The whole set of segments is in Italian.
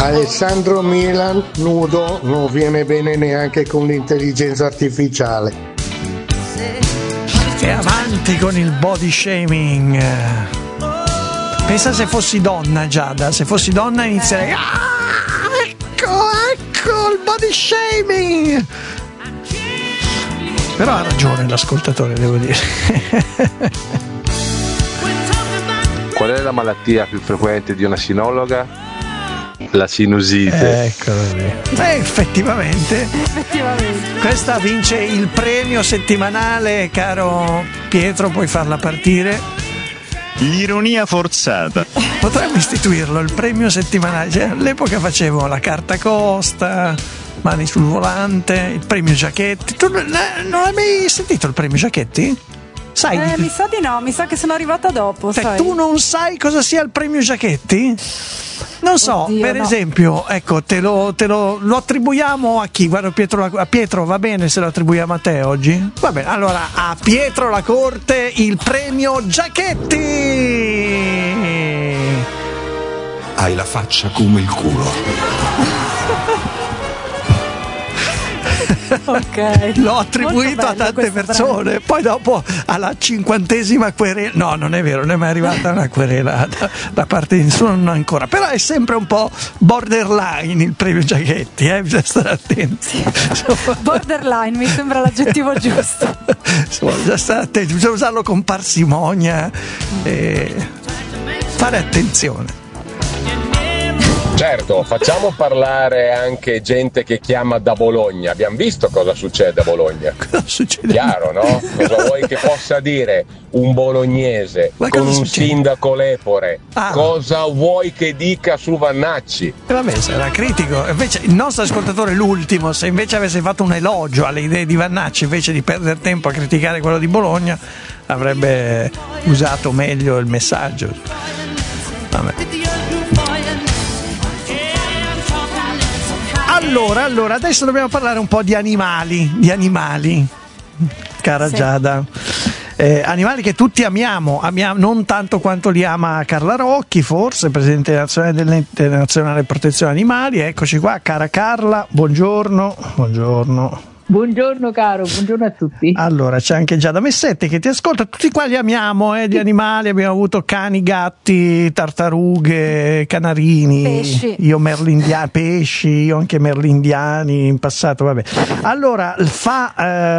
Alessandro Milan nudo non viene bene neanche con l'intelligenza artificiale. E avanti con il body shaming. Pensa se fossi donna, Giada, se fossi donna inizierei ecco il body shaming. Però ha ragione l'ascoltatore, devo dire. Qual è la malattia più frequente di una sinologa? La sinusite. Eccolo lì. Effettivamente. Questa vince il premio settimanale, caro Pietro, puoi farla partire. L'ironia forzata. Potremmo istituirlo, il premio settimanale. Cioè, all'epoca facevo la carta Costa, mani sul volante, il premio Giachetti. Tu non hai mai sentito il premio Giachetti? Sai? Mi sa di no, mi sa che sono arrivata dopo. Cioè, sai. tu non sai cosa sia il premio Giachetti? Non so, Oddio, per no. esempio, ecco, lo attribuiamo a chi? Guarda, a Pietro va bene se lo attribuiamo a te oggi? Va bene, allora a Pietro La Corte il premio Giachetti! Hai la faccia come il culo. Ok. L'ho attribuito a tante persone, poi dopo alla 50ª querela, no, non è vero, non è mai arrivata una querela da parte di nessuno, non ancora, però è sempre un po' borderline il premio Giachetti, bisogna stare attenti. Borderline mi sembra l'aggettivo giusto. Insomma, bisogna stare attenti, bisogna usarlo con parsimonia e fare attenzione. Certo, facciamo parlare anche gente che chiama da Bologna. Abbiamo visto cosa succede a Bologna. Cosa succede? Chiaro, no? Cosa vuoi che possa dire un bolognese con un sindaco lepore? Cosa vuoi che dica su Vannacci? Vabbè, sarà critico. Invece il nostro ascoltatore, l'ultimo, se invece avesse fatto un elogio alle idee di Vannacci invece di perdere tempo a criticare quello di Bologna, avrebbe usato meglio il messaggio. Vabbè. Allora, adesso dobbiamo parlare un po' di animali, cara Giada. Animali che tutti amiamo, non tanto quanto li ama Carla Rocchi, forse, Presidente nazionale dell'Ente Nazionale Protezione Animali. Eccoci qua, cara Carla, buongiorno. Buongiorno caro, buongiorno a tutti. Allora, c'è anche Giada Messetti che ti ascolta, tutti qua li amiamo, di animali, abbiamo avuto cani, gatti, tartarughe, canarini, pesci. Io anche merlindiani in passato, vabbè. Allora, fa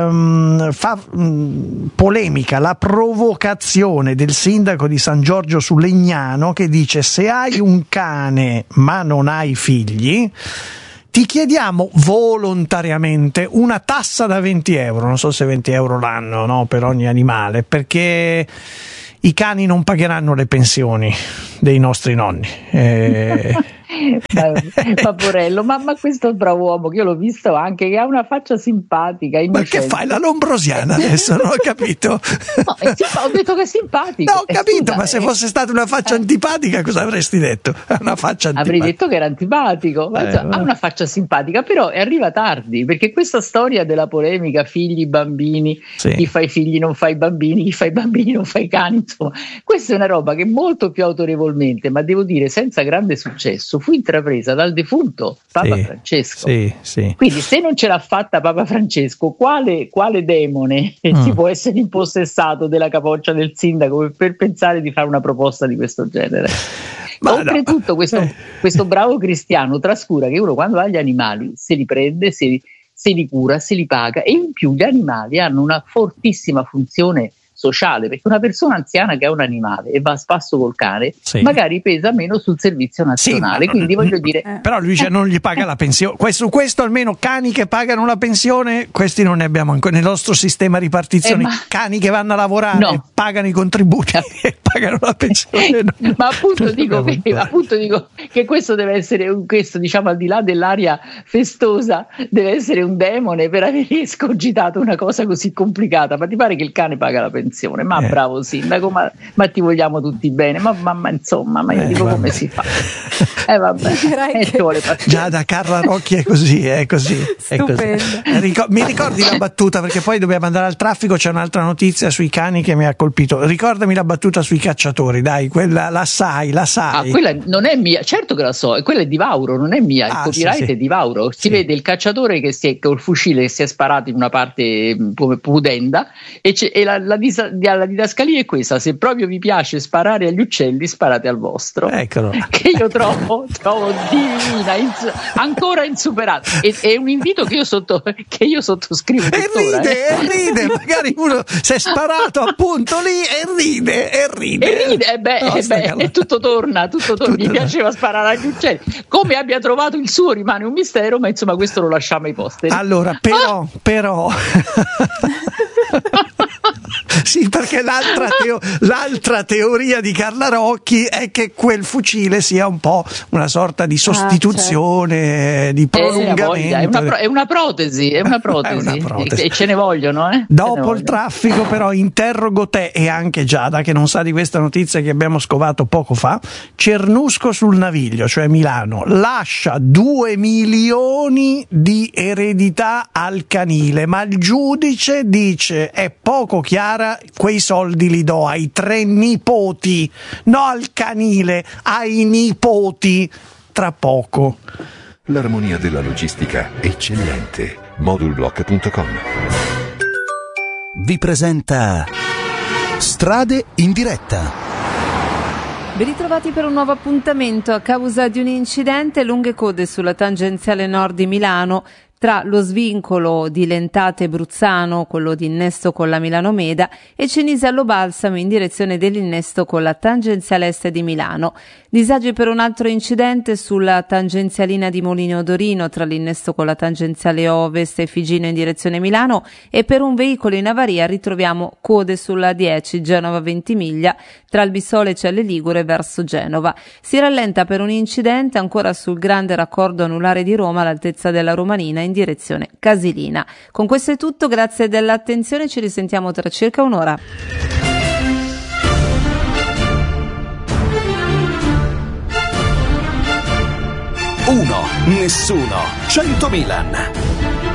polemica la provocazione del sindaco di San Giorgio su Legnano che dice: se hai un cane ma non hai figli, ti chiediamo volontariamente una tassa da 20 euro, non so se 20 euro l'anno, no, per ogni animale, perché i cani non pagheranno le pensioni dei nostri nonni. Paporello, ma questo bravo uomo che io l'ho visto anche, che ha una faccia simpatica, innocente. Ma che fai, la lombrosiana adesso? Non ho capito. No, ho detto che è simpatico. No, ho capito, ma se fosse stata una faccia antipatica cosa avresti detto? È una faccia antipatica. Avrei detto che era antipatico, ma ha una faccia simpatica, però arriva tardi, perché questa storia della polemica figli, bambini, sì. Chi fa i figli non fa i bambini, chi fa i bambini non fa i cani, insomma, questa è una roba che molto più autorevolmente, ma devo dire senza grande successo, fu intrapresa dal defunto Papa Francesco. Sì. Quindi se non ce l'ha fatta Papa Francesco, quale demone si può essere impossessato della capoccia del sindaco per pensare di fare una proposta di questo genere? Ma oltretutto questo bravo cristiano trascura che uno quando ha gli animali se li prende, se li cura, se li paga, e in più gli animali hanno una fortissima funzione sociale, perché una persona anziana che ha un animale e va a spasso col cane magari pesa meno sul servizio nazionale, quindi voglio dire però lui dice non gli paga la pensione. Su questo almeno cani che pagano la pensione, questi non ne abbiamo ancora nel nostro sistema ripartizione. Cani che vanno a lavorare, pagano i contributi e pagano la pensione. Ma appunto dico che questo deve essere questo, diciamo, al di là dell'aria festosa, deve essere un demone per aver escogitato una cosa così complicata. Ma ti pare che il cane paga la pensione? attenzione, ma bravo sindaco, ma ti vogliamo tutti bene, ma insomma, ma io dico come si fa? Vabbè, già da Carla Rocchi è così, è così. Mi ricordi la battuta, perché poi dobbiamo andare al traffico, c'è un'altra notizia sui cani che mi ha colpito. Ricordami la battuta sui cacciatori, dai, quella la sai. Quella non è mia, certo che la so, quella è di Vauro, non è mia, il copyright è di Vauro. Si vede il cacciatore che col fucile che si è sparato in una parte come pudenda, e la didascalia è questa: se proprio vi piace sparare agli uccelli, sparate al vostro. Eccolo. Che io trovo divina, ancora insuperata. È un invito che io sottoscrivo. E ride, magari uno si è sparato appunto lì e ride. E tutto torna. Gli piaceva sparare agli uccelli. Come abbia trovato il suo rimane un mistero, ma insomma questo lo lasciamo ai posteri. Allora, però sì, perché l'altra teoria di Carla Rocchi è che quel fucile sia un po' una sorta di sostituzione, di prolungamento. È una protesi. E ce ne vogliono. Dopo il traffico, però, interrogo te e anche Giada, che non sa di questa notizia che abbiamo scovato poco fa. Cernusco sul Naviglio, cioè Milano, lascia 2 milioni di eredità al canile, ma il giudice dice è poco chiara, quei soldi li do ai 3 nipoti, no al canile, ai nipoti, tra poco. L'armonia della logistica eccellente. Modulblock.com vi presenta Strade in diretta. Ben ritrovati per un nuovo appuntamento. A causa di un incidente, lunghe code sulla tangenziale nord di Milano, tra lo svincolo di Lentate Bruzzano, quello di innesto con la Milano Meda, e Cinise allo Balsamo in direzione dell'innesto con la tangenziale est di Milano. Disagi per un altro incidente sulla tangenzialina di Moline Odorino tra l'innesto con la tangenziale ovest e Figino in direzione Milano, e per un veicolo in avaria ritroviamo code sulla 10 Genova Ventimiglia tra il Bissole e Celle Ligure verso Genova. Si rallenta per un incidente ancora sul grande raccordo anulare di Roma all'altezza della Romanina in direzione Casilina. Con questo è tutto, grazie dell'attenzione, ci risentiamo tra circa un'ora. 1, nessuno, 100 Milan.